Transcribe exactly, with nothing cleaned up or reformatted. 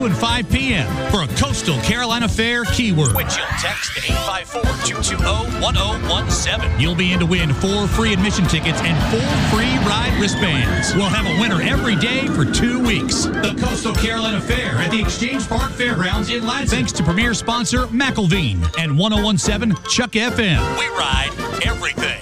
and five p.m. for a Coastal Carolina Fair keyword. Which you'll text to eight five four, two two zero, one zero one seven. You'll be in to win four free admission tickets and four free ride wristbands. We'll have a winner every day for two weeks. The Coastal Carolina Fair at the Exchange Park Fairgrounds in Lansing. Thanks to premier sponsor McElveen and one oh one seven Chuck F M. We ride everything.